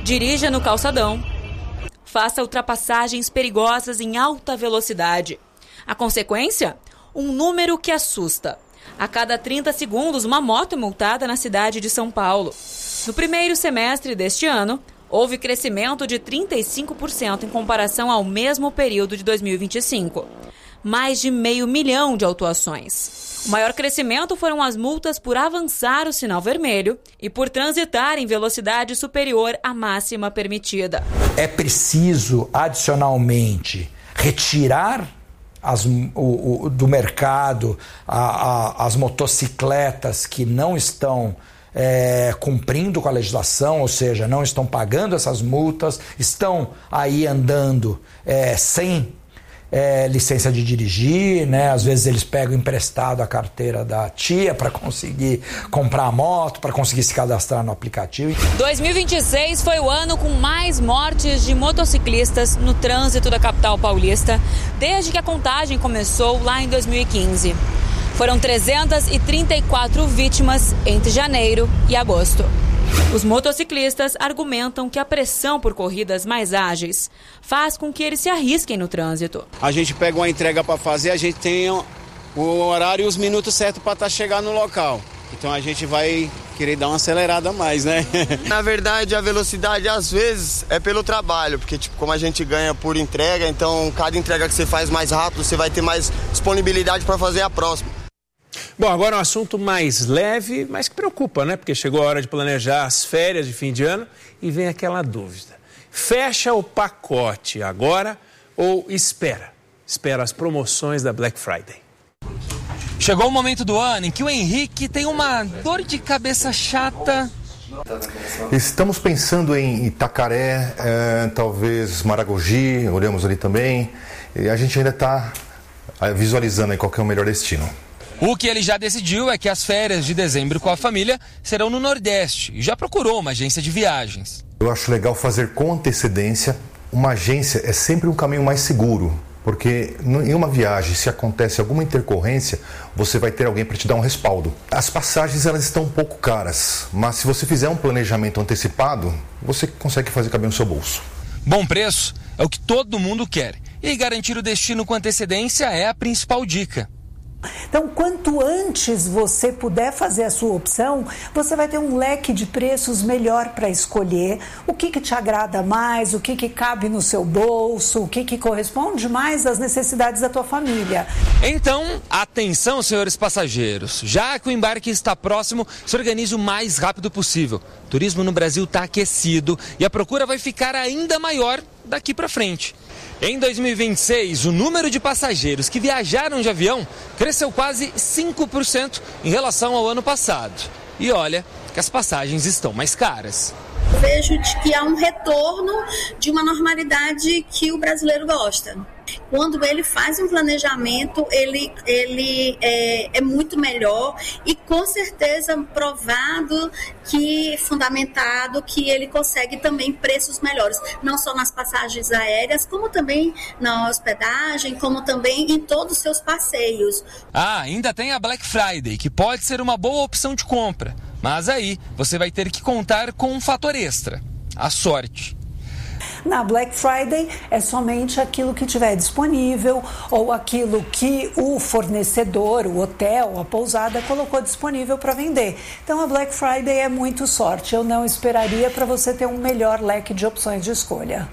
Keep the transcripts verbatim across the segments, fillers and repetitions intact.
Dirija no calçadão. Faça ultrapassagens perigosas em alta velocidade. A consequência? Um número que assusta. A cada trinta segundos, uma moto é multada na cidade de São Paulo. No primeiro semestre deste ano, houve crescimento de trinta e cinco por cento em comparação ao mesmo período de dois mil e vinte e cinco. Mais de meio milhão de autuações. O maior crescimento foram as multas por avançar o sinal vermelho e por transitar em velocidade superior à máxima permitida. É preciso, adicionalmente, retirar as, o, o, do mercado a, a, as motocicletas que não estão é, cumprindo com a legislação, ou seja, não estão pagando essas multas, estão aí andando é, sem É, licença de dirigir, né? Às vezes eles pegam emprestado a carteira da tia para conseguir comprar a moto, para conseguir se cadastrar no aplicativo. dois mil e vinte e seis foi o ano com mais mortes de motociclistas no trânsito da capital paulista, desde que a contagem começou lá em dois mil e quinze. Foram trezentas e trinta e quatro vítimas entre janeiro e agosto. Os motociclistas argumentam que a pressão por corridas mais ágeis faz com que eles se arrisquem no trânsito. A gente pega uma entrega para fazer, a gente tem o horário e os minutos certos para estar chegando no local. Então a gente vai querer dar uma acelerada a mais, né? Na verdade, a velocidade às vezes é pelo trabalho, porque tipo, como a gente ganha por entrega, então cada entrega que você faz mais rápido, você vai ter mais disponibilidade para fazer a próxima. Bom, agora um assunto mais leve, mas que preocupa, né? Porque chegou a hora de planejar as férias de fim de ano e vem aquela dúvida. Fecha o pacote agora ou espera? Espera as promoções da Black Friday. Chegou o momento do ano em que o Henrique tem uma dor de cabeça chata. Estamos pensando em Itacaré, é, talvez Maragogi, olhamos ali também. E a gente ainda está visualizando aí qual que é o melhor destino. O que ele já decidiu é que as férias de dezembro com a família serão no Nordeste e já procurou uma agência de viagens. Eu acho legal fazer com antecedência. Uma agência é sempre um caminho mais seguro, porque em uma viagem, se acontece alguma intercorrência, você vai ter alguém para te dar um respaldo. As passagens elas estão um pouco caras, mas se você fizer um planejamento antecipado, você consegue fazer caber no seu bolso. Bom preço é o que todo mundo quer e garantir o destino com antecedência é a principal dica. Então, quanto antes você puder fazer a sua opção, você vai ter um leque de preços melhor para escolher o que, que te agrada mais, o que, que cabe no seu bolso, o que, que corresponde mais às necessidades da tua família. Então, atenção, senhores passageiros. Já que o embarque está próximo, se organize o mais rápido possível. O turismo no Brasil está aquecido e a procura vai ficar ainda maior daqui para frente. Em dois mil e vinte e seis, o número de passageiros que viajaram de avião cresceu quase cinco por cento em relação ao ano passado. E olha que as passagens estão mais caras. Vejo que há um retorno de uma normalidade que o brasileiro gosta. Quando ele faz um planejamento, ele, ele é, é muito melhor e com certeza provado, que fundamentado, que ele consegue também preços melhores, não só nas passagens aéreas, como também na hospedagem, como também em todos os seus passeios. Ah, ainda tem a Black Friday, que pode ser uma boa opção de compra, mas aí você vai ter que contar com um fator extra, a sorte. Na Black Friday é somente aquilo que tiver disponível ou aquilo que o fornecedor, o hotel, a pousada colocou disponível para vender. Então a Black Friday é muito sorte. Eu não esperaria para você ter um melhor leque de opções de escolha.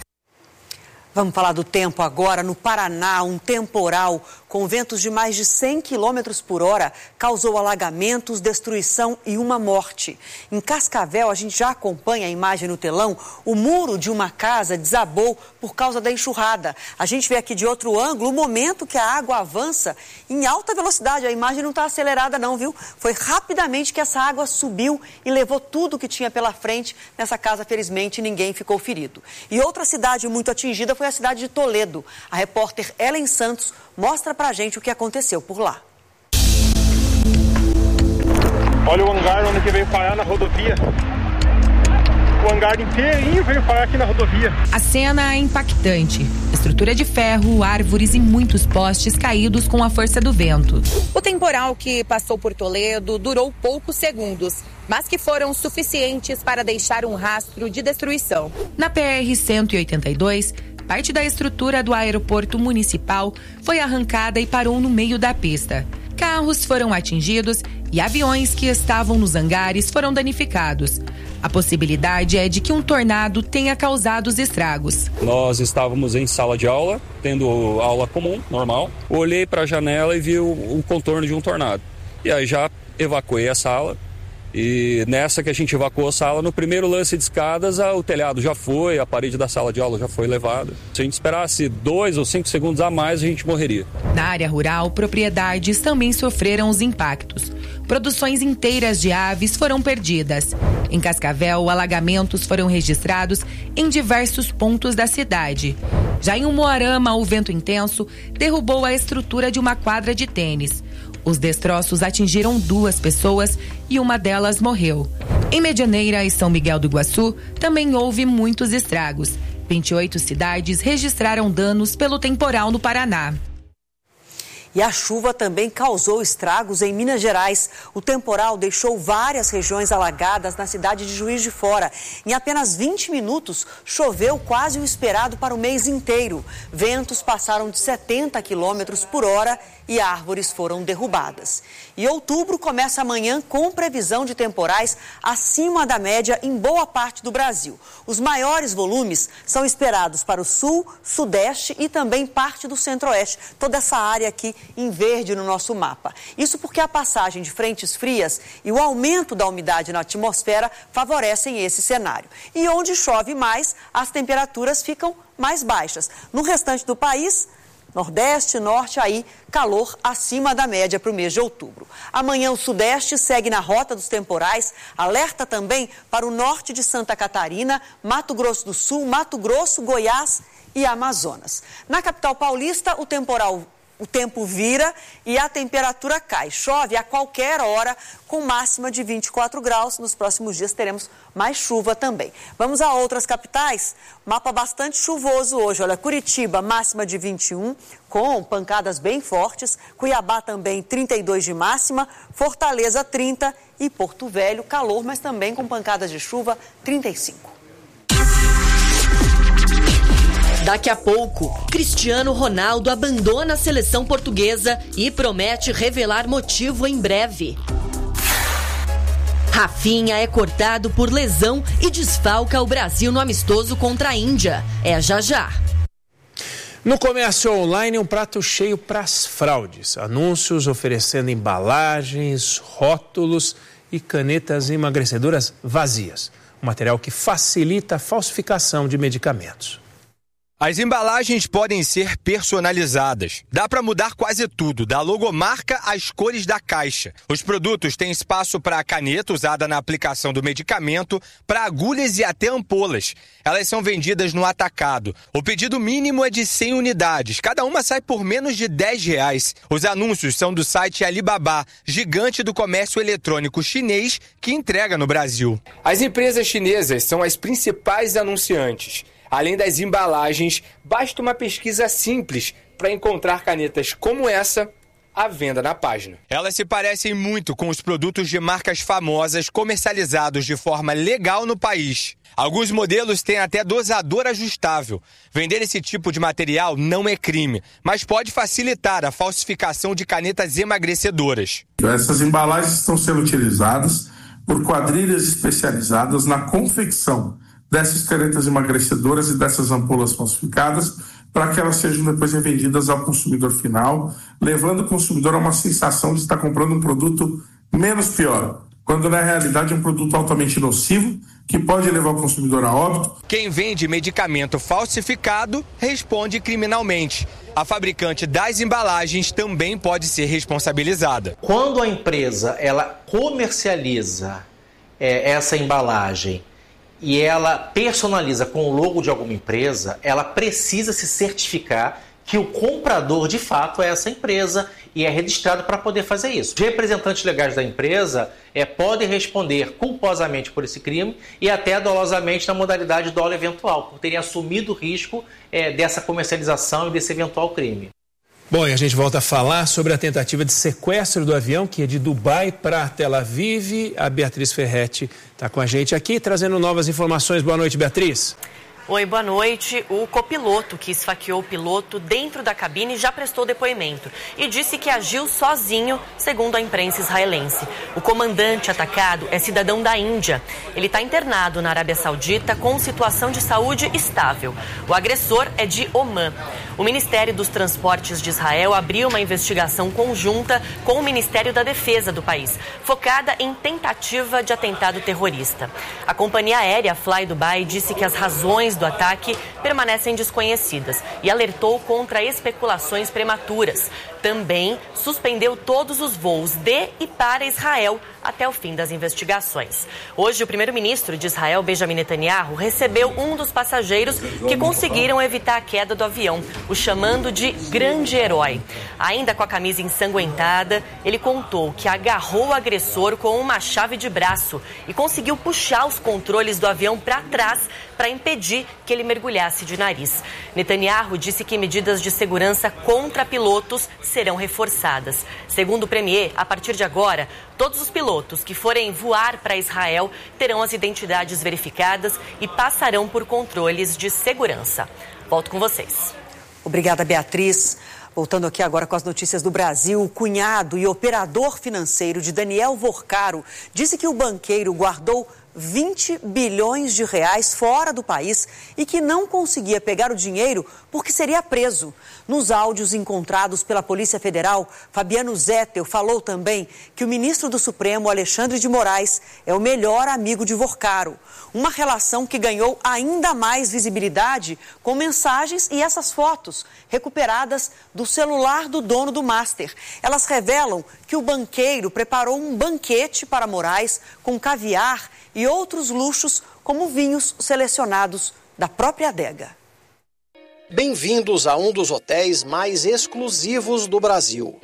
Vamos falar do tempo agora. No Paraná, um temporal com ventos de mais de cem quilômetros por hora causou alagamentos, destruição e uma morte. Em Cascavel, a gente já acompanha a imagem no telão, o muro de uma casa desabou por causa da enxurrada. A gente vê aqui de outro ângulo o momento que a água avança em alta velocidade. A imagem não está acelerada não, viu? Foi rapidamente que essa água subiu e levou tudo que tinha pela frente. Nessa casa, felizmente, ninguém ficou ferido. E outra cidade muito atingida foi a cidade de Toledo. A repórter Ellen Santos mostra pra gente o que aconteceu por lá. Olha o hangar onde que veio parar na rodovia. O hangar inteirinho veio parar aqui na rodovia. A cena é impactante. Estrutura de ferro, árvores e muitos postes caídos com a força do vento. O temporal que passou por Toledo durou poucos segundos, mas que foram suficientes para deixar um rastro de destruição. Na P R cento e oitenta e dois, parte da estrutura do aeroporto municipal foi arrancada e parou no meio da pista. Carros foram atingidos e aviões que estavam nos hangares foram danificados. A possibilidade é de que um tornado tenha causado os estragos. Nós estávamos em sala de aula, tendo aula comum, normal. Olhei para a janela e vi o, o contorno de um tornado. E aí já evacuei a sala. E nessa que a gente evacuou a sala, no primeiro lance de escadas, o telhado já foi, a parede da sala de aula já foi levada. Se a gente esperasse dois ou cinco segundos a mais, a gente morreria. Na área rural, propriedades também sofreram os impactos. Produções inteiras de aves foram perdidas. Em Cascavel, alagamentos foram registrados em diversos pontos da cidade. Já em Umuarama, o vento intenso derrubou a estrutura de uma quadra de tênis. Os destroços atingiram duas pessoas e uma delas morreu. Em Medianeira e São Miguel do Iguaçu, também houve muitos estragos. vinte e oito cidades registraram danos pelo temporal no Paraná. E a chuva também causou estragos em Minas Gerais. O temporal deixou várias regiões alagadas na cidade de Juiz de Fora. Em apenas vinte minutos, choveu quase o esperado para o mês inteiro. Ventos passaram de setenta quilômetros por hora e árvores foram derrubadas. E outubro começa amanhã com previsão de temporais acima da média em boa parte do Brasil. Os maiores volumes são esperados para o sul, sudeste e também parte do centro-oeste. Toda essa área aqui em verde no nosso mapa. Isso porque a passagem de frentes frias e o aumento da umidade na atmosfera favorecem esse cenário. E onde chove mais, as temperaturas ficam mais baixas. No restante do país, Nordeste, Norte, aí calor acima da média para o mês de outubro. Amanhã o Sudeste segue na rota dos temporais, alerta também para o norte de Santa Catarina, Mato Grosso do Sul, Mato Grosso, Goiás e Amazonas. Na capital paulista, o temporal O tempo vira e a temperatura cai. Chove a qualquer hora, com máxima de vinte e quatro graus. Nos próximos dias teremos mais chuva também. Vamos a outras capitais. Mapa bastante chuvoso hoje. Olha, Curitiba, máxima de vinte e um, com pancadas bem fortes. Cuiabá também, trinta e dois de máxima. Fortaleza, trinta. E Porto Velho, calor, mas também com pancadas de chuva, trinta e cinco. Daqui a pouco, Cristiano Ronaldo abandona a seleção portuguesa e promete revelar motivo em breve. Rafinha é cortado por lesão e desfalca o Brasil no amistoso contra a Índia. É já já. No comércio online, um prato cheio para as fraudes. Anúncios oferecendo embalagens, rótulos e canetas emagrecedoras vazias. Um material que facilita a falsificação de medicamentos. As embalagens podem ser personalizadas. Dá para mudar quase tudo, da logomarca às cores da caixa. Os produtos têm espaço para a caneta usada na aplicação do medicamento, para agulhas e até ampolas. Elas são vendidas no atacado. O pedido mínimo é de cem unidades. Cada uma sai por menos de dez reais. Os anúncios são do site Alibaba, gigante do comércio eletrônico chinês que entrega no Brasil. As empresas chinesas são as principais anunciantes. Além das embalagens, basta uma pesquisa simples para encontrar canetas como essa à venda na página. Elas se parecem muito com os produtos de marcas famosas comercializados de forma legal no país. Alguns modelos têm até dosador ajustável. Vender esse tipo de material não é crime, mas pode facilitar a falsificação de canetas emagrecedoras. Essas embalagens estão sendo utilizadas por quadrilhas especializadas na confecção dessas canetas emagrecedoras e dessas ampolas falsificadas para que elas sejam depois revendidas ao consumidor final, levando o consumidor a uma sensação de estar comprando um produto menos pior, quando na realidade é um produto altamente nocivo que pode levar o consumidor a óbito. Quem vende medicamento falsificado responde criminalmente. A fabricante das embalagens também pode ser responsabilizada. Quando a empresa ela comercializa é, essa embalagem e ela personaliza com o logo de alguma empresa, ela precisa se certificar que o comprador de fato é essa empresa e é registrado para poder fazer isso. Os representantes legais da empresa é, podem responder culposamente por esse crime e até dolosamente na modalidade dolo eventual, por terem assumido o risco é, dessa comercialização e desse eventual crime. Bom, e a gente volta a falar sobre a tentativa de sequestro do avião que é de Dubai para Tel Aviv. A Beatriz Ferretti está com a gente aqui, trazendo novas informações. Boa noite, Beatriz. Oi, boa noite. O copiloto que esfaqueou o piloto dentro da cabine já prestou depoimento e disse que agiu sozinho, segundo a imprensa israelense. O comandante atacado é cidadão da Índia. Ele está internado na Arábia Saudita com situação de saúde estável. O agressor é de Omã. O Ministério dos Transportes de Israel abriu uma investigação conjunta com o Ministério da Defesa do país, focada em tentativa de atentado terrorista. A companhia aérea Fly Dubai disse que as razões do ataque permanecem desconhecidas e alertou contra especulações prematuras. Também suspendeu todos os voos de e para Israel até o fim das investigações. Hoje, o primeiro-ministro de Israel, Benjamin Netanyahu, recebeu um dos passageiros que conseguiram evitar a queda do avião, o chamando de grande herói. Ainda com a camisa ensanguentada, ele contou que agarrou o agressor com uma chave de braço e conseguiu puxar os controles do avião para trás para impedir que ele mergulhasse de nariz. Netanyahu disse que medidas de segurança contra pilotos serão reforçadas. Segundo o premier, a partir de agora, todos os pilotos que forem voar para Israel terão as identidades verificadas e passarão por controles de segurança. Volto com vocês. Obrigada, Beatriz. Voltando aqui agora com as notícias do Brasil, o cunhado e operador financeiro de Daniel Vorcaro disse que o banqueiro guardou vinte bilhões de reais fora do país e que não conseguia pegar o dinheiro porque seria preso. Nos áudios encontrados pela Polícia Federal, Fabiano Zettel falou também que o ministro do Supremo, Alexandre de Moraes, é o melhor amigo de Vorcaro. Uma relação que ganhou ainda mais visibilidade com mensagens e essas fotos recuperadas do celular do dono do Master. Elas revelam que o banqueiro preparou um banquete para Moraes com caviar e outros luxos, como vinhos selecionados da própria adega. Bem-vindos a um dos hotéis mais exclusivos do Brasil.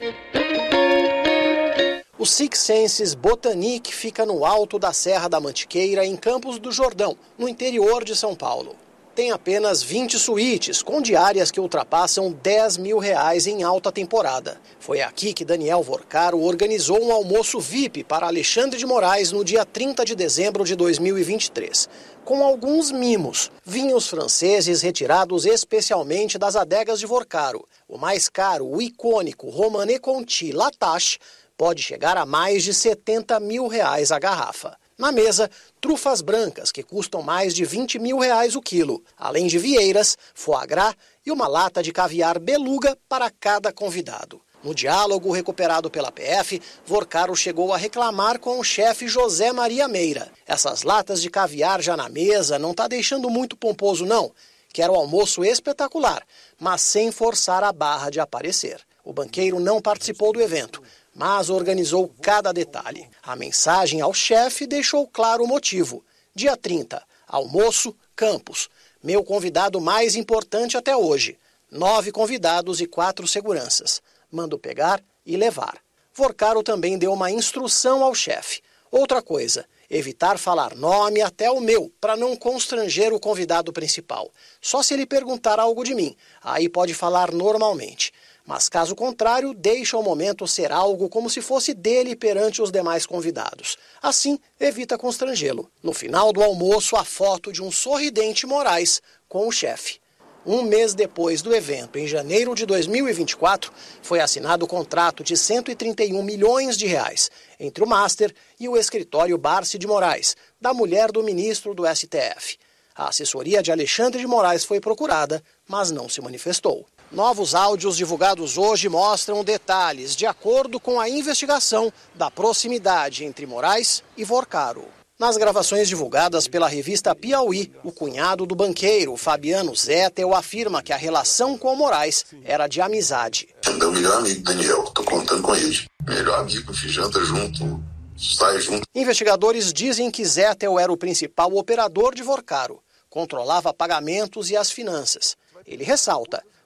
O Six Senses Botanique fica no alto da Serra da Mantiqueira, em Campos do Jordão, no interior de São Paulo. Tem apenas vinte suítes, com diárias que ultrapassam dez mil reais em alta temporada. Foi aqui que Daniel Vorcaro organizou um almoço V I P para Alexandre de Moraes no dia trinta de dezembro de dois mil e vinte e três. Com alguns mimos, vinhos franceses retirados especialmente das adegas de Vorcaro. O mais caro, o icônico Romanée Conti Latache, pode chegar a mais de setenta mil reais a garrafa. Na mesa, trufas brancas, que custam mais de vinte mil reais o quilo, além de vieiras, foie gras e uma lata de caviar beluga para cada convidado. No diálogo recuperado pela P F, Vorcaro chegou a reclamar com o chefe José Maria Meira. Essas latas de caviar já na mesa não tá deixando muito pomposo, não. Quero almoço espetacular, mas sem forçar a barra de aparecer. O banqueiro não participou do evento, mas organizou cada detalhe. A mensagem ao chefe deixou claro o motivo. Dia trinta, almoço, Campos. Meu convidado mais importante até hoje. Nove convidados e quatro seguranças. Mando pegar e levar. Vorcaro também deu uma instrução ao chefe. Outra coisa, evitar falar nome até o meu, para não constranger o convidado principal. Só se ele perguntar algo de mim, aí pode falar normalmente. Mas, caso contrário, deixa o momento ser algo como se fosse dele perante os demais convidados. Assim, evita constrangê-lo. No final do almoço, a foto de um sorridente Moraes com o chefe. Um mês depois do evento, em janeiro de dois mil e vinte e quatro, foi assinado o contrato de cento e trinta e um milhões de reais entre o Master e o escritório Barsi de Moraes, da mulher do ministro do S T F. A assessoria de Alexandre de Moraes foi procurada, mas não se manifestou. Novos áudios divulgados hoje mostram detalhes de acordo com a investigação da proximidade entre Moraes e Vorcaro. Nas gravações divulgadas pela revista Piauí, o cunhado do banqueiro, Fabiano Zettel, afirma que a relação com o Moraes era de amizade. É meu melhor amigo, Daniel. Tô contando com ele. Melhor amigo, janta junto, sai junto. Investigadores dizem que Zettel era o principal operador de Vorcaro. Controlava pagamentos e as finanças. Ele ressalta,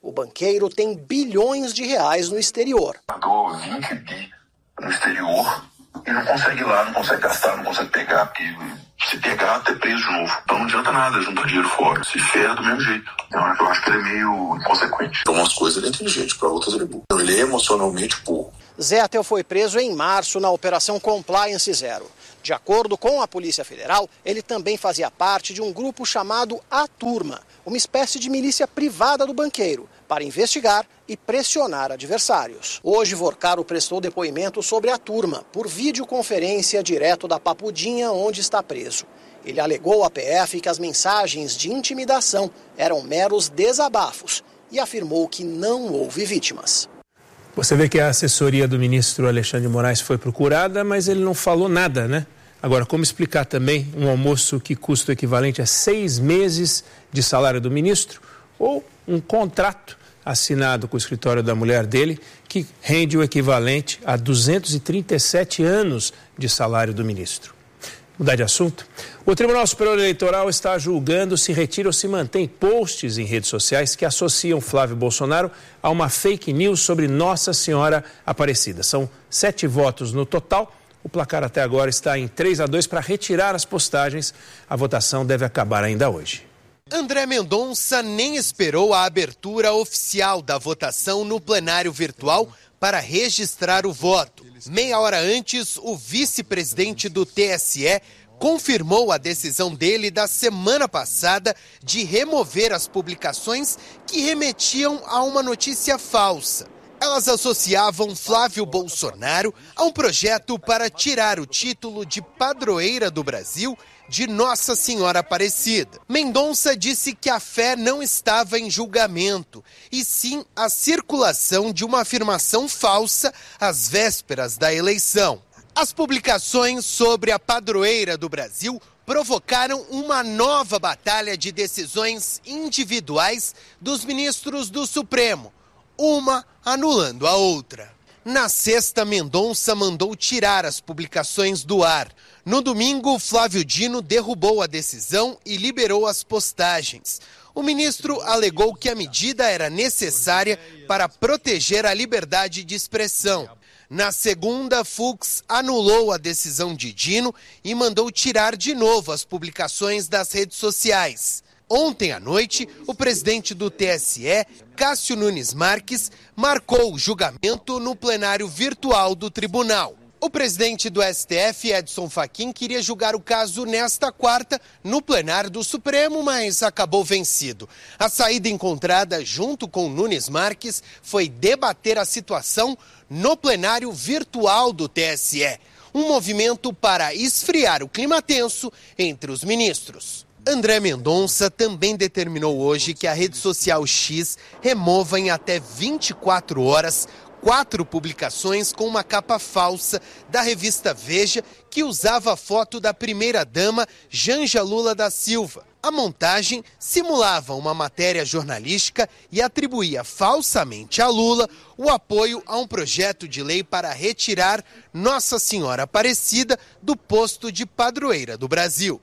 O banqueiro tem bilhões de reais no exterior. Mandou vinte bi no exterior e não consegue ir lá, não consegue gastar, não consegue pegar, porque se pegar, até preso de novo. Então não adianta nada juntar dinheiro fora, se ferra do mesmo jeito. Então eu acho que ele é meio inconsequente. Para umas coisas ele é inteligente, para outras ele é burro. Então, ele é emocionalmente burro. Zettel foi preso em março na Operação Compliance Zero. De acordo com a Polícia Federal, ele também fazia parte de um grupo chamado A Turma, uma espécie de milícia privada do banqueiro, para investigar e pressionar adversários. Hoje, Vorcaro prestou depoimento sobre A Turma, por videoconferência direto da Papudinha, onde está preso. Ele alegou à P F que as mensagens de intimidação eram meros desabafos e afirmou que não houve vítimas. Você vê que a assessoria do ministro Alexandre de Moraes foi procurada, mas ele não falou nada, né? Agora, como explicar também um almoço que custa o equivalente a seis meses de salário do ministro ou um contrato assinado com o escritório da mulher dele que rende o equivalente a duzentos e trinta e sete anos de salário do ministro? Mudar de assunto? O Tribunal Superior Eleitoral está julgando se retira ou se mantém posts em redes sociais que associam Flávio Bolsonaro a uma fake news sobre Nossa Senhora Aparecida. São sete votos no total. O placar até agora está em três a dois para retirar as postagens. A votação deve acabar ainda hoje. André Mendonça nem esperou a abertura oficial da votação no plenário virtual para registrar o voto. Meia hora antes, o vice-presidente do T S E confirmou a decisão dele da semana passada de remover as publicações que remetiam a uma notícia falsa. Elas associavam Flávio Bolsonaro a um projeto para tirar o título de padroeira do Brasil de Nossa Senhora Aparecida. Mendonça disse que a fé não estava em julgamento, e sim a circulação de uma afirmação falsa às vésperas da eleição. As publicações sobre a padroeira do Brasil provocaram uma nova batalha de decisões individuais dos ministros do Supremo, uma anulando a outra. Na sexta, Mendonça mandou tirar as publicações do ar. No domingo, Flávio Dino derrubou a decisão e liberou as postagens. O ministro alegou que a medida era necessária para proteger a liberdade de expressão. Na segunda, Fux anulou a decisão de Dino e mandou tirar de novo as publicações das redes sociais. Ontem à noite, o presidente do T S E, Cássio Nunes Marques, marcou o julgamento no plenário virtual do tribunal. O presidente do S T F, Edson Fachin, queria julgar o caso nesta quarta no plenário do Supremo, mas acabou vencido. A saída encontrada junto com Nunes Marques foi debater a situação no plenário virtual do T S E, um movimento para esfriar o clima tenso entre os ministros. André Mendonça também determinou hoje que a rede social X remova em até vinte e quatro horas quatro publicações com uma capa falsa da revista Veja que usava a foto da primeira-dama Janja Lula da Silva. A montagem simulava uma matéria jornalística e atribuía falsamente a Lula o apoio a um projeto de lei para retirar Nossa Senhora Aparecida do posto de padroeira do Brasil.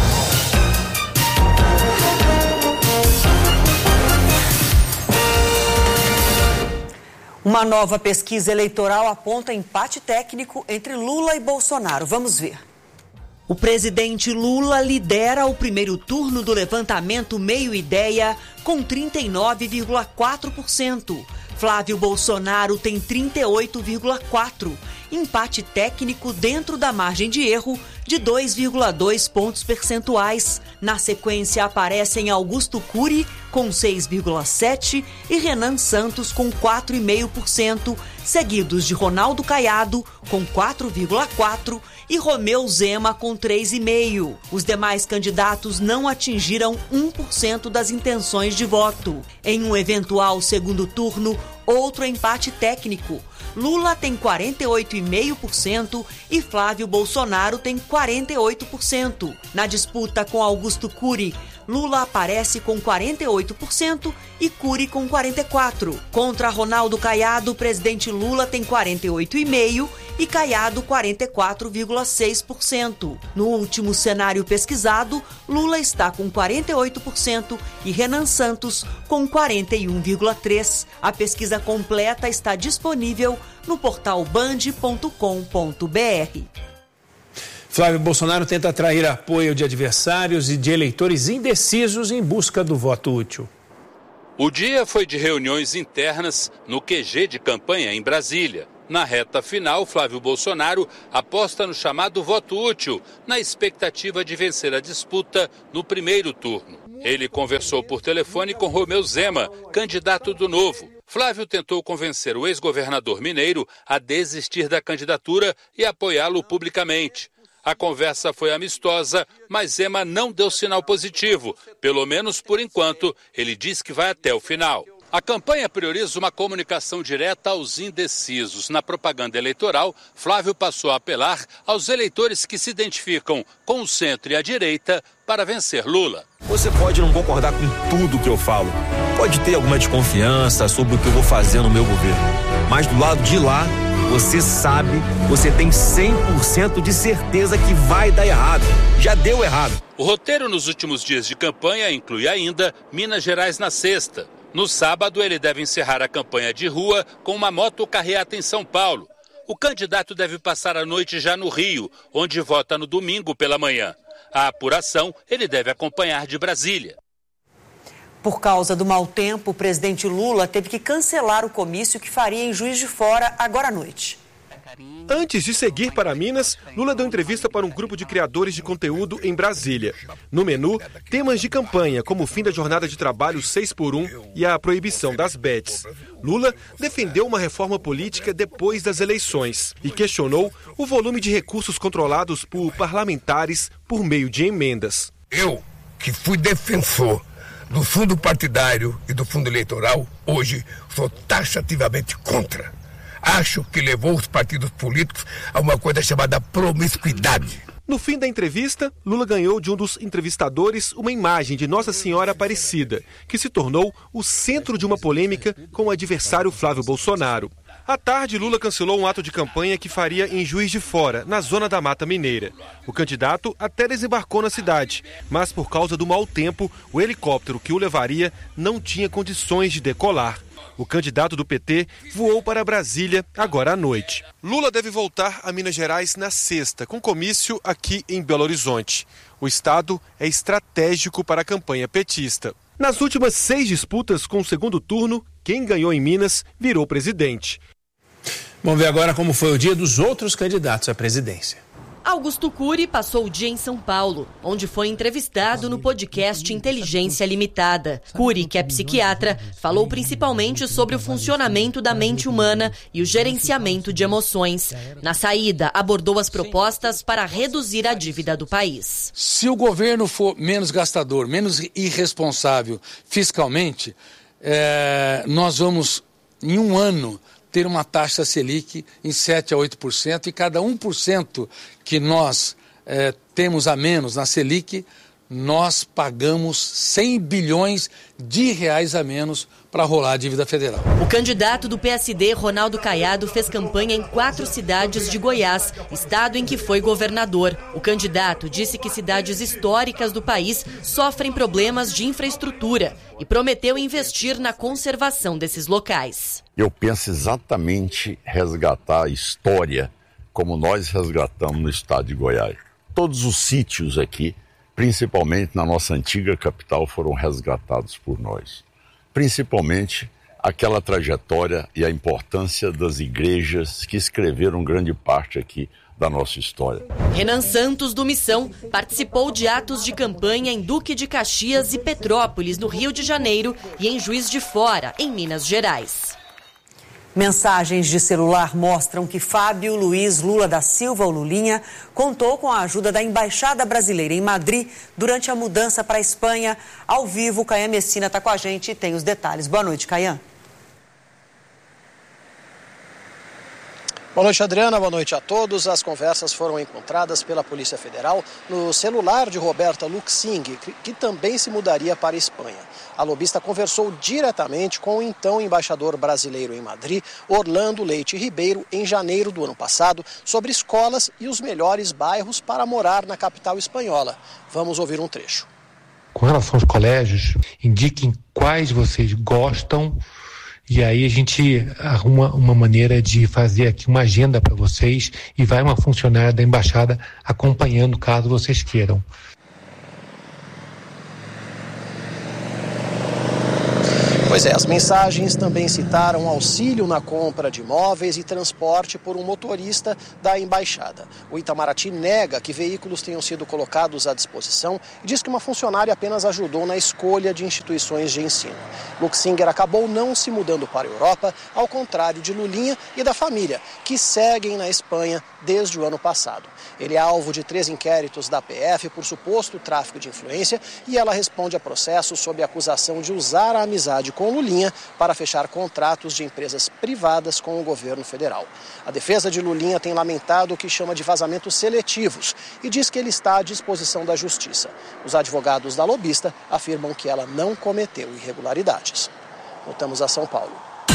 Uma nova pesquisa eleitoral aponta empate técnico entre Lula e Bolsonaro. Vamos ver. O presidente Lula lidera o primeiro turno do levantamento Meio Ideia com trinta e nove vírgula quatro por cento. Flávio Bolsonaro tem trinta e oito vírgula quatro por cento. Empate técnico dentro da margem de erro de dois vírgula dois pontos percentuais. Na sequência aparecem Augusto Cury com seis vírgula sete por cento e Renan Santos com quatro vírgula cinco por cento, seguidos de Ronaldo Caiado com quatro vírgula quatro por cento e Romeu Zema com três vírgula cinco por cento. Os demais candidatos não atingiram um por cento das intenções de voto. Em um eventual segundo turno, outro empate técnico. Lula tem quarenta e oito vírgula cinco por cento e Flávio Bolsonaro tem quarenta e oito por cento. Na disputa com Augusto Cury, Lula aparece com quarenta e oito por cento e Cury com quarenta e quatro por cento. Contra Ronaldo Caiado, o presidente Lula tem quarenta e oito vírgula cinco por cento e Caiado quarenta e quatro vírgula seis por cento. No último cenário pesquisado, Lula está com quarenta e oito por cento e Renan Santos com quarenta e um vírgula três por cento. A pesquisa completa está disponível no portal band ponto com ponto br. Flávio Bolsonaro tenta atrair apoio de adversários e de eleitores indecisos em busca do voto útil. O dia foi de reuniões internas no Q G de campanha em Brasília. Na reta final, Flávio Bolsonaro aposta no chamado voto útil, na expectativa de vencer a disputa no primeiro turno. Ele conversou por telefone com Romeu Zema, candidato do Novo. Flávio tentou convencer o ex-governador mineiro a desistir da candidatura e apoiá-lo publicamente. A conversa foi amistosa, mas Zema não deu sinal positivo. Pelo menos por enquanto, ele diz que vai até o final. A campanha prioriza uma comunicação direta aos indecisos. Na propaganda eleitoral, Flávio passou a apelar aos eleitores que se identificam com o centro e a direita para vencer Lula. Você pode não concordar com tudo que eu falo, pode ter alguma desconfiança sobre o que eu vou fazer no meu governo, mas do lado de lá, você sabe, você tem cem por cento de certeza que vai dar errado. Já deu errado. O roteiro nos últimos dias de campanha inclui ainda Minas Gerais na sexta. No sábado, ele deve encerrar a campanha de rua com uma motocarreata em São Paulo. O candidato deve passar a noite já no Rio, onde vota no domingo pela manhã. A apuração ele deve acompanhar de Brasília. Por causa do mau tempo, o presidente Lula teve que cancelar o comício que faria em Juiz de Fora agora à noite. Antes de seguir para Minas, Lula deu entrevista para um grupo de criadores de conteúdo em Brasília. No menu, temas de campanha, como o fim da jornada de trabalho seis por um e a proibição das bets. Lula defendeu uma reforma política depois das eleições e questionou o volume de recursos controlados por parlamentares por meio de emendas. Eu, que fui defensor do fundo partidário e do fundo eleitoral, hoje sou taxativamente contra. Acho que levou os partidos políticos a uma coisa chamada promiscuidade. No fim da entrevista, Lula ganhou de um dos entrevistadores uma imagem de Nossa Senhora Aparecida, que se tornou o centro de uma polêmica com o adversário Flávio Bolsonaro. À tarde, Lula cancelou um ato de campanha que faria em Juiz de Fora, na zona da Mata Mineira. O candidato até desembarcou na cidade, mas por causa do mau tempo, o helicóptero que o levaria não tinha condições de decolar. O candidato do P T voou para Brasília agora à noite. Lula deve voltar a Minas Gerais na sexta, com comício aqui em Belo Horizonte. O estado é estratégico para a campanha petista. Nas últimas seis disputas com o segundo turno, quem ganhou em Minas virou presidente. Vamos ver agora como foi o dia dos outros candidatos à presidência. Augusto Cury passou o dia em São Paulo, onde foi entrevistado no podcast Inteligência Limitada. Cury, que é psiquiatra, falou principalmente sobre o funcionamento da mente humana e o gerenciamento de emoções. Na saída, abordou as propostas para reduzir a dívida do país. Se o governo for menos gastador, menos irresponsável fiscalmente, é, nós vamos, em um ano, ter uma taxa Selic em sete a oito por cento e cada um por cento que nós eh, temos a menos na Selic, nós pagamos cem bilhões de reais a menos para rolar a dívida federal. O candidato do P S D, Ronaldo Caiado, fez campanha em quatro cidades de Goiás, estado em que foi governador. O candidato disse que cidades históricas do país sofrem problemas de infraestrutura e prometeu investir na conservação desses locais. Eu penso exatamente resgatar a história como nós resgatamos no estado de Goiás. Todos os sítios aqui, principalmente na nossa antiga capital, foram resgatados por nós. Principalmente aquela trajetória e a importância das igrejas que escreveram grande parte aqui da nossa história. Renan Santos, do Missão, participou de atos de campanha em Duque de Caxias e Petrópolis, no Rio de Janeiro, e em Juiz de Fora, em Minas Gerais. Mensagens de celular mostram que Fábio Luiz Lula da Silva, o Lulinha, contou com a ajuda da Embaixada Brasileira em Madrid durante a mudança para a Espanha. Ao vivo, Caian Messina está com a gente e tem os detalhes. Boa noite, Caian. Boa noite, Adriana. Boa noite a todos. As conversas foram encontradas pela Polícia Federal no celular de Roberta Luxing, que também se mudaria para a Espanha. A lobista conversou diretamente com o então embaixador brasileiro em Madrid, Orlando Leite Ribeiro, em janeiro do ano passado, sobre escolas e os melhores bairros para morar na capital espanhola. Vamos ouvir um trecho. Com relação aos colégios, indiquem quais vocês gostam. E aí a gente arruma uma maneira de fazer aqui uma agenda para vocês e vai uma funcionária da embaixada acompanhando caso vocês queiram. Pois é, as mensagens também citaram auxílio na compra de imóveis e transporte por um motorista da embaixada. O Itamaraty nega que veículos tenham sido colocados à disposição e diz que uma funcionária apenas ajudou na escolha de instituições de ensino. Luxinger acabou não se mudando para a Europa, ao contrário de Lulinha e da família, que seguem na Espanha desde o ano passado. Ele é alvo de três inquéritos da P F por suposto tráfico de influência e ela responde a processo sob a acusação de usar a amizade com Lulinha para fechar contratos de empresas privadas com o governo federal. A defesa de Lulinha tem lamentado o que chama de vazamentos seletivos e diz que ele está à disposição da justiça. Os advogados da lobista afirmam que ela não cometeu irregularidades. Voltamos a São Paulo.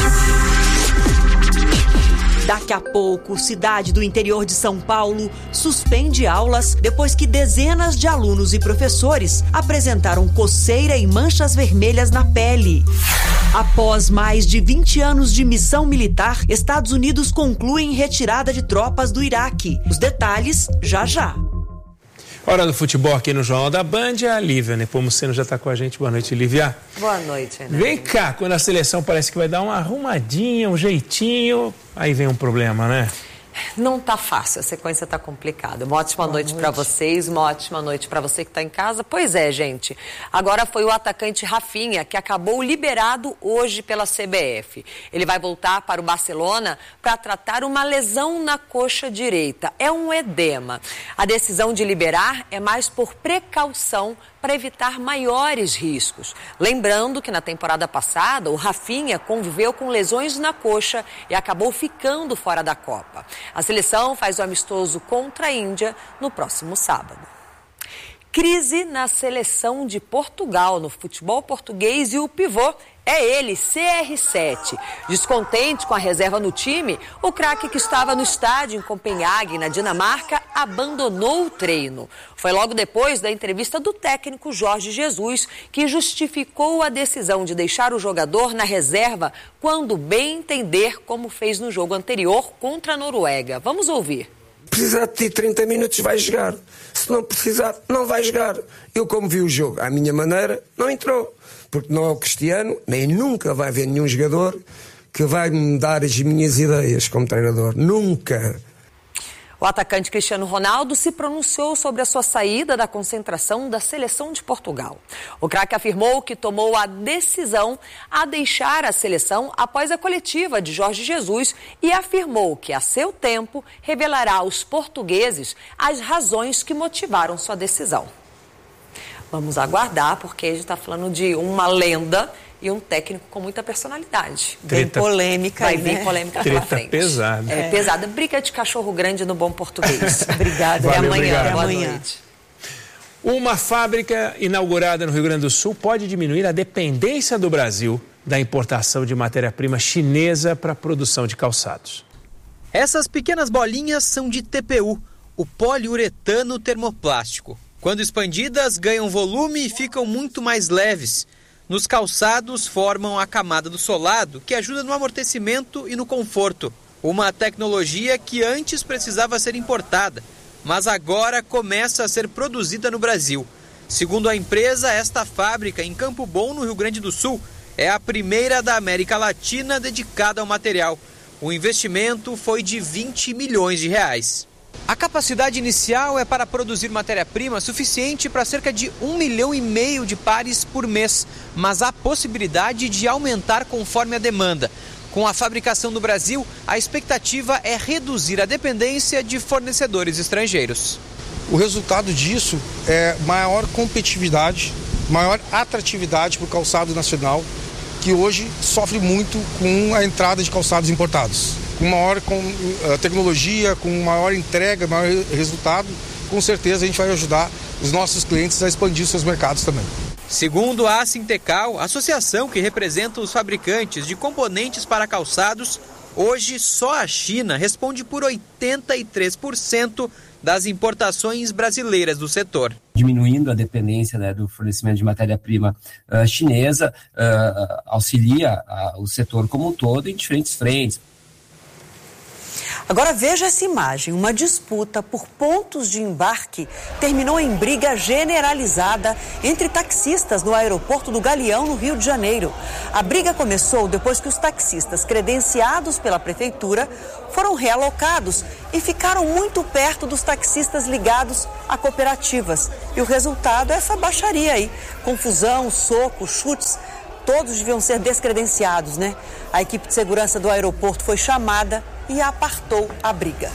Daqui a pouco, cidade do interior de São Paulo suspende aulas depois que dezenas de alunos e professores apresentaram coceira e manchas vermelhas na pele. Após mais de vinte anos de missão militar, Estados Unidos concluem retirada de tropas do Iraque. Os detalhes já já. Hora do futebol aqui no Jornal da Band, a Lívia Nepomuceno já está com a gente. Boa noite, Lívia. Boa noite, Renato. Vem cá, quando a seleção parece que vai dar uma arrumadinha, um jeitinho, aí vem um problema, né? Não tá fácil, a sequência tá complicada. Uma ótima Boa noite, noite. para vocês, uma ótima noite para você que está em casa. Pois é, gente, agora foi o atacante Rafinha que acabou liberado hoje pela C B F. Ele vai voltar para o Barcelona para tratar uma lesão na coxa direita. É um edema. A decisão de liberar é mais por precaução para evitar maiores riscos. Lembrando que na temporada passada, o Rafinha conviveu com lesões na coxa e acabou ficando fora da Copa. A seleção faz o amistoso contra a Índia no próximo sábado. Crise na seleção de Portugal, no futebol português, e o pivô é ele, C R sete. Descontente com a reserva no time, o craque que estava no estádio em Copenhague, na Dinamarca, abandonou o treino. Foi logo depois da entrevista do técnico Jorge Jesus, que justificou a decisão de deixar o jogador na reserva quando bem entender, como fez no jogo anterior contra a Noruega. Vamos ouvir. Precisar de ti trinta minutos vai jogar. Se não precisar, não vai jogar. Eu, como vi o jogo à minha maneira, não entrou. Porque não é o Cristiano, nem nunca vai haver nenhum jogador que vai me dar as minhas ideias como treinador. Nunca. O atacante Cristiano Ronaldo se pronunciou sobre a sua saída da concentração da seleção de Portugal. O craque afirmou que tomou a decisão a deixar a seleção após a coletiva de Jorge Jesus e afirmou que, a seu tempo, revelará aos portugueses as razões que motivaram sua decisão. Vamos aguardar, porque a gente está falando de uma lenda e um técnico com muita personalidade. Bem polêmica, Vai né? vir polêmica Treta pela frente. pesada. É, é pesada. Briga de cachorro grande no bom português. Obrigada. Valeu, Até amanhã. obrigado. Boa amanhã. noite. Uma fábrica inaugurada no Rio Grande do Sul pode diminuir a dependência do Brasil da importação de matéria-prima chinesa para a produção de calçados. Essas pequenas bolinhas são de T P U, o poliuretano termoplástico. Quando expandidas, ganham volume e ficam muito mais leves. Nos calçados, formam a camada do solado, que ajuda no amortecimento e no conforto. Uma tecnologia que antes precisava ser importada, mas agora começa a ser produzida no Brasil. Segundo a empresa, esta fábrica, em Campo Bom, no Rio Grande do Sul, é a primeira da América Latina dedicada ao material. O investimento foi de vinte milhões de reais. A capacidade inicial é para produzir matéria-prima suficiente para cerca de um milhão e meio de pares por mês, mas há possibilidade de aumentar conforme a demanda. Com a fabricação no Brasil, a expectativa é reduzir a dependência de fornecedores estrangeiros. O resultado disso é maior competitividade, maior atratividade para o calçado nacional, que hoje sofre muito com a entrada de calçados importados. com maior com, uh, tecnologia, com maior entrega, maior resultado, com certeza a gente vai ajudar os nossos clientes a expandir seus mercados também. Segundo a Sintecal, associação que representa os fabricantes de componentes para calçados, hoje só a China responde por oitenta e três por cento das importações brasileiras do setor. Diminuindo a dependência, né, do fornecimento de matéria-prima uh, chinesa, uh, auxilia uh, o setor como um todo em diferentes frentes. Agora veja essa imagem. Uma disputa por pontos de embarque terminou em briga generalizada entre taxistas no aeroporto do Galeão, no Rio de Janeiro. A briga começou depois que os taxistas credenciados pela prefeitura foram realocados e ficaram muito perto dos taxistas ligados a cooperativas. E o resultado é essa baixaria aí. Confusão, socos, chutes. Todos deviam ser descredenciados, né? A equipe de segurança do aeroporto foi chamada e apartou a briga.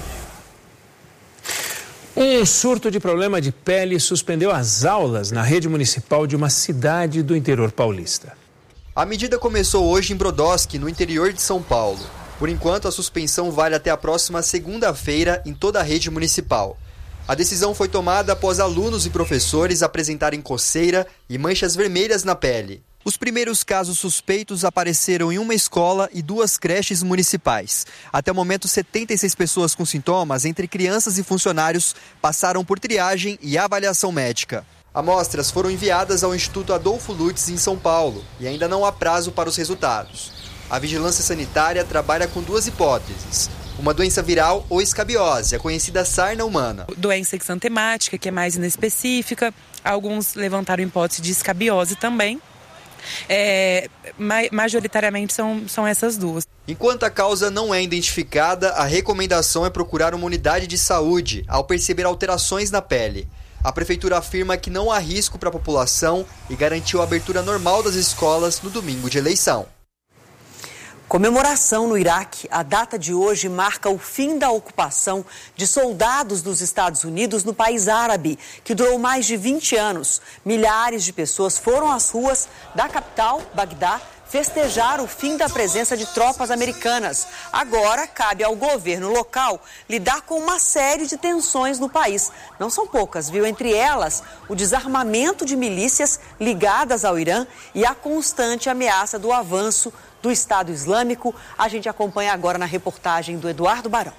Um surto de problema de pele suspendeu as aulas na rede municipal de uma cidade do interior paulista. A medida começou hoje em Brodowski, no interior de São Paulo. Por enquanto, a suspensão vale até a próxima segunda-feira em toda a rede municipal. A decisão foi tomada após alunos e professores apresentarem coceira e manchas vermelhas na pele. Os primeiros casos suspeitos apareceram em uma escola e duas creches municipais. Até o momento, setenta e seis pessoas com sintomas, entre crianças e funcionários, passaram por triagem e avaliação médica. Amostras foram enviadas ao Instituto Adolfo Lutz, em São Paulo, e ainda não há prazo para os resultados. A vigilância sanitária trabalha com duas hipóteses: uma doença viral ou escabiose, a conhecida sarna humana. Doença exantemática, que é mais inespecífica. Alguns levantaram hipótese de escabiose também. É, majoritariamente são, são essas duas. Enquanto a causa não é identificada, a recomendação é procurar uma unidade de saúde ao perceber alterações na pele. A prefeitura afirma que não há risco para a população e garantiu a abertura normal das escolas no domingo de eleição. Comemoração no Iraque. A data de hoje marca o fim da ocupação de soldados dos Estados Unidos no país árabe, que durou mais de vinte anos. Milhares de pessoas foram às ruas da capital, Bagdá, festejar o fim da presença de tropas americanas. Agora, cabe ao governo local lidar com uma série de tensões no país. Não são poucas, viu? Entre elas, o desarmamento de milícias ligadas ao Irã e a constante ameaça do avanço do Estado Islâmico. A gente acompanha agora na reportagem do Eduardo Barão.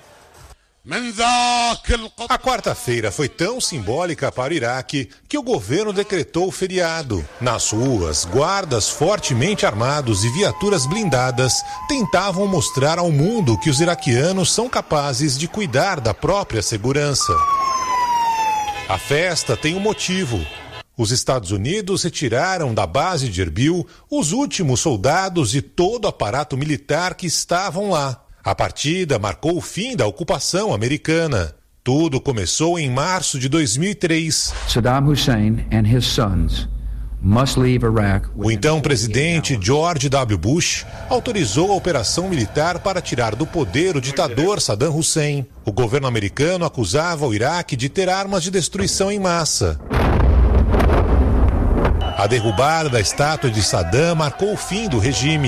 A quarta-feira foi tão simbólica para o Iraque que o governo decretou feriado. Nas ruas, guardas fortemente armados e viaturas blindadas tentavam mostrar ao mundo que os iraquianos são capazes de cuidar da própria segurança. A festa tem um motivo. Os Estados Unidos retiraram da base de Erbil os últimos soldados e todo o aparato militar que estavam lá. A partida marcou o fim da ocupação americana. Tudo começou em março de dois mil e três. Saddam Hussein and his sons must leave Iraq. O então presidente George W. Bush autorizou a operação militar para tirar do poder o ditador Saddam Hussein. O governo americano acusava o Iraque de ter armas de destruição em massa. A derrubada da estátua de Saddam marcou o fim do regime.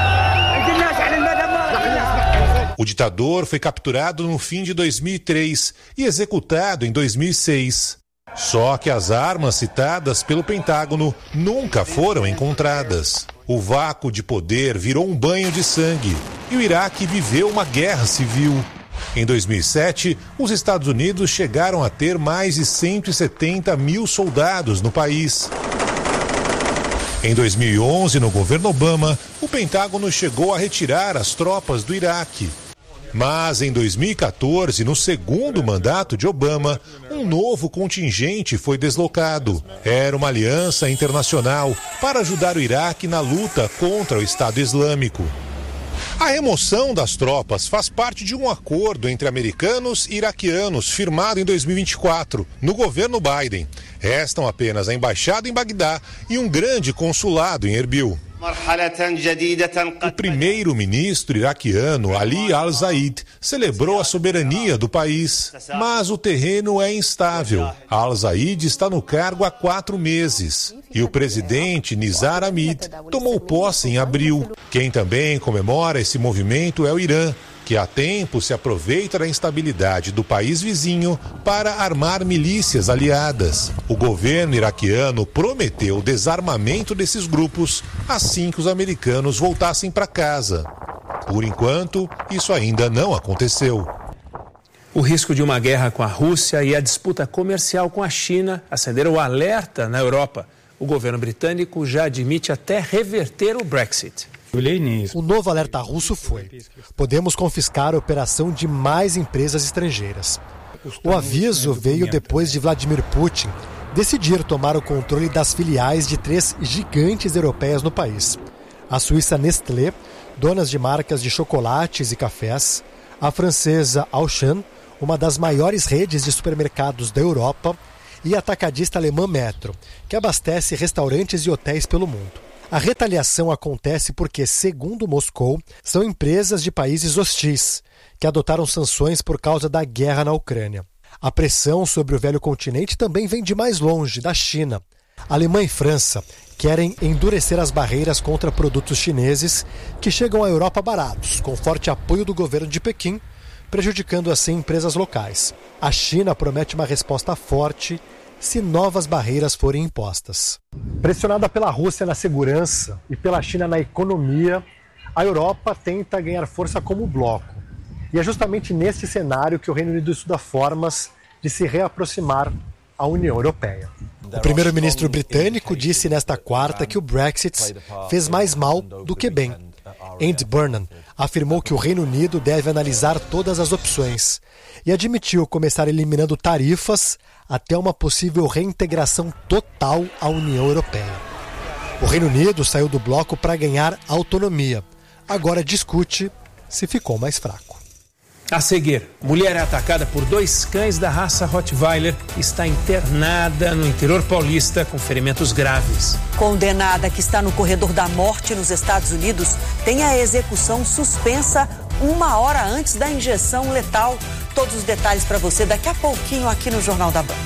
O ditador foi capturado no fim de dois mil e três e executado em dois mil e seis. Só que as armas citadas pelo Pentágono nunca foram encontradas. O vácuo de poder virou um banho de sangue e o Iraque viveu uma guerra civil. Em dois mil e sete, os Estados Unidos chegaram a ter mais de cento e setenta mil soldados no país. Em dois mil e onze, no governo Obama, o Pentágono chegou a retirar as tropas do Iraque. Mas em dois mil e quatorze, no segundo mandato de Obama, um novo contingente foi deslocado. Era uma aliança internacional para ajudar o Iraque na luta contra o Estado Islâmico. A remoção das tropas faz parte de um acordo entre americanos e iraquianos firmado em dois mil e vinte e quatro, no governo Biden. Restam apenas a embaixada em Bagdá e um grande consulado em Erbil. O primeiro-ministro iraquiano Ali Al-Zaid celebrou a soberania do país, mas o terreno é instável. Al-Zaid está no cargo há quatro meses e o presidente Nizar Hamid tomou posse em abril. Quem também comemora esse movimento é o Irã, que há tempo se aproveita da instabilidade do país vizinho para armar milícias aliadas. O governo iraquiano prometeu o desarmamento desses grupos assim que os americanos voltassem para casa. Por enquanto, isso ainda não aconteceu. O risco de uma guerra com a Rússia e a disputa comercial com a China acenderam o alerta na Europa. O governo britânico já admite até reverter o Brexit. O novo alerta russo foi: podemos confiscar a operação de mais empresas estrangeiras. O aviso veio depois de Vladimir Putin decidir tomar o controle das filiais de três gigantes europeias no país. A suíça Nestlé, donas de marcas de chocolates e cafés, a francesa Auchan, uma das maiores redes de supermercados da Europa, e a atacadista alemã Metro, que abastece restaurantes e hotéis pelo mundo. A retaliação acontece porque, segundo Moscou, são empresas de países hostis, que adotaram sanções por causa da guerra na Ucrânia. A pressão sobre o velho continente também vem de mais longe, da China. A Alemanha e França querem endurecer as barreiras contra produtos chineses que chegam à Europa baratos, com forte apoio do governo de Pequim, prejudicando assim empresas locais. A China promete uma resposta forte se novas barreiras forem impostas. Pressionada pela Rússia na segurança e pela China na economia, a Europa tenta ganhar força como bloco. E é justamente nesse cenário que o Reino Unido estuda formas de se reaproximar à União Europeia. O primeiro-ministro britânico disse nesta quarta que o Brexit fez mais mal do que bem. Andy Burnham afirmou que o Reino Unido deve analisar todas as opções e admitiu começar eliminando tarifas até uma possível reintegração total à União Europeia. O Reino Unido saiu do bloco para ganhar autonomia. Agora discute se ficou mais fraco. A seguir, mulher é atacada por dois cães da raça Rottweiler e está internada no interior paulista com ferimentos graves. Condenada que está no corredor da morte nos Estados Unidos tem a execução suspensa uma hora antes da injeção letal. Todos os detalhes para você daqui a pouquinho aqui no Jornal da Band.